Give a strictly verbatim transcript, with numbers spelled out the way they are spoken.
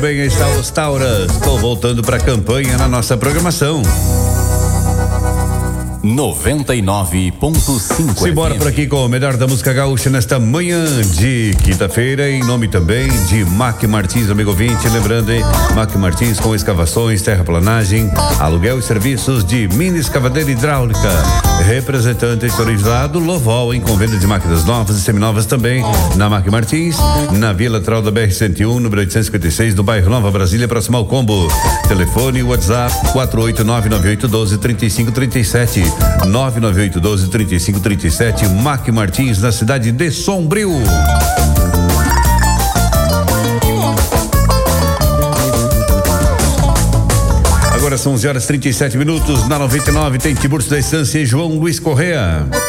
bem, aí está os Tauras. Estou voltando para a campanha na nossa programação. noventa e nove ponto cinco. Simbora por aqui com o melhor da música gaúcha nesta manhã de quinta-feira, em nome também de Mac Martins, amigo ouvinte. Lembrando, hein? Mac Martins com escavações, terraplanagem, aluguel e serviços de mini escavadeira hidráulica. Representante autorizado Loval, em com venda de máquinas novas e seminovas também na Mac Martins, na Via Lateral da B R cento e um, número oitocentos e cinquenta e seis, do bairro Nova Brasília, próximo ao Combo. Telefone WhatsApp quatro oito nove nove oito um dois três cinco três sete. nove nove oito um dois três cinco três sete, Mac Martins, na cidade de Sombrio. Agora são onze horas e trinta e sete minutos. Na noventa e nove tem Tiburcio da Estância e João Luiz Correa.